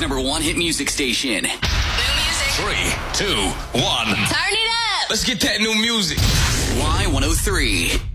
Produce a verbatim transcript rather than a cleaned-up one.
number one hit music station. New music. Three, two, one. Turn it up. Let's get that new music. Y one oh three.